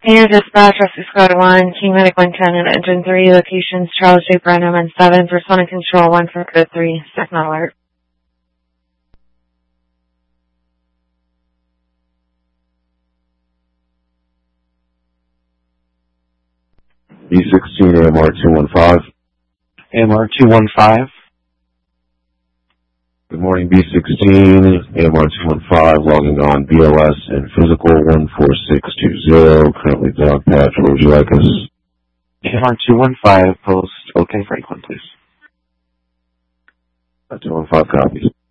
Air Dispatch, Rescue Squad 1, King Medic 110 and Engine 3, locations Charles J. Brenham and 7, responding control 1 for code 3, second alert. B16 AMR 215. AMR 215. Good morning, B16, AMR 215, logging on BLS and physical 14620, currently dog patch. Where would you like us? AMR 215, post OK Franklin, please. 215 copies.